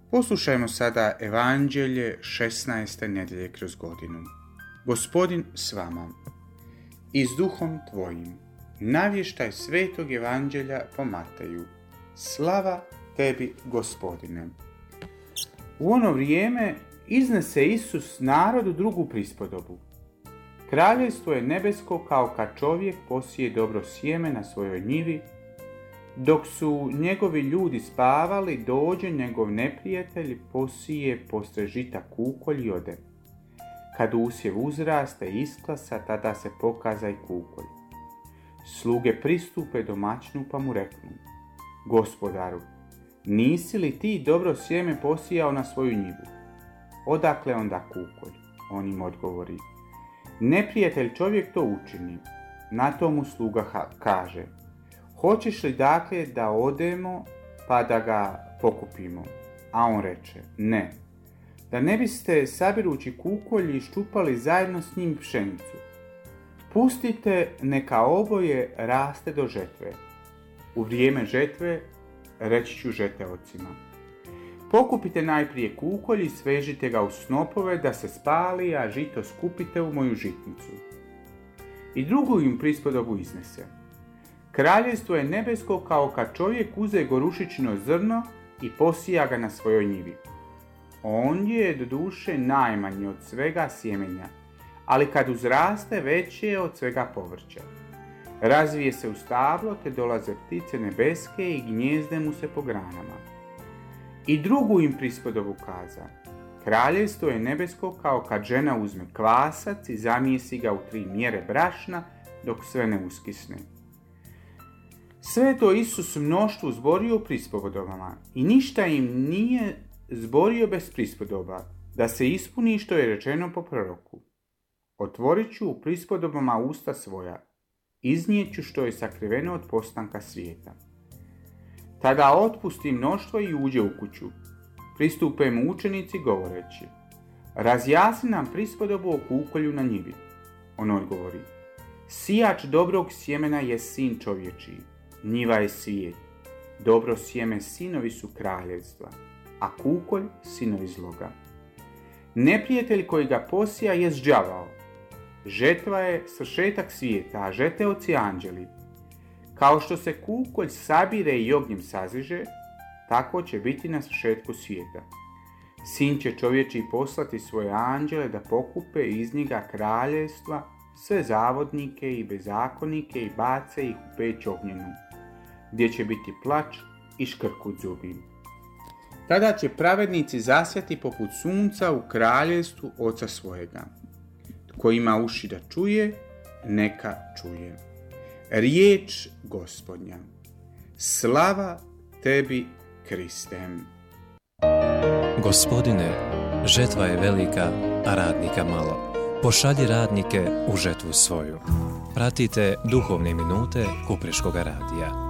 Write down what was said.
Poslušajmo sada Evanđelje 16. nedjelje kroz godinu. Gospodin s vama i s duhom tvojim. Navještaj svetog Evanđelja po Mateju. Slava tebi, Gospodine. U ono vrijeme iznese Isus narodu drugu prispodobu. Kraljevstvo je nebesko kao kad čovjek posije dobro sjeme na svojoj njivi. Dok su njegovi ljudi spavali, dođe njegov neprijatelj, posije postre žita kukolj i ode. Kad usjev uzraste i isklasa, tada se pokaza i kukolj. Sluge pristupe domaćinu pa mu reknu: Gospodaru, nisi li ti dobro sjeme posijao na svoju njivu? Odakle onda kukolj? On im odgovori: neprijatelj čovjek to učini. Na to mu sluga kaže: hoćeš li dakle da odemo pa da ga pokupimo? A on reče: ne, da ne biste sabirući kukolj iščupali zajedno s njim pšenicu. Pustite neka oboje raste do žetve. U vrijeme žetve reći ću žeteocima: pokupite najprije kukolj i svežite ga u snopove da se spali, a žito skupite u moju žitnicu. I drugu im prispodobu iznese. Kraljevstvo je nebesko kao kad čovjek uze gorušičino zrno i posija ga na svojoj njivi. On je doduše najmanji od svega sjemenja, ali kad uzraste veće je od svega povrća. Razvije se u stablo, te dolaze ptice nebeske i gnjezde mu se po granama. I drugu im prispodobu kaza. Kraljevstvo je nebesko kao kad žena uzme kvasac i zamijesi ga u 3 mjere brašna dok sve ne uskisne. Sve to Isus mnoštvu zborio u prispodobama i ništa im nije zborio bez prispodoba, da se ispuni što je rečeno po proroku. Otvorit ću u prispodobama usta svoja, iznijet ću što je sakriveno od postanka svijeta. Tada otpusti mnoštvo i uđe u kuću. Pristupe mu učenici govoreći: razjasni nam prispodobu o kukolju na njivi. On odgovori: sijač dobrog sjemena je sin čovječiji. Njiva je svijet. Dobro sjeme sinovi su kraljevstva, a kukolj sinovi zloga. Neprijatelj koji ga posija jest đavao. Žetva je svršetak svijeta, a žeteoci anđeli. Kao što se kukolj sabire i ognjem saziže, tako će biti na svršetku svijeta. Sin će čovječiji poslati svoje anđele da pokupe iz njega kraljevstva, sve zavodnike i bezakonike i bace ih u peć ognjenu, gdje će biti plač i škrkut zubi. Tada će pravednici zasjati poput sunca u kraljevstvu Oca svojega. Tko ima uši da čuje, neka čuje. Riječ Gospodnja. Slava tebi, Kriste. Gospodine, žetva je velika, a radnika malo. Pošalji radnike u žetvu svoju. Pratite duhovne minute Kupreškoga radija.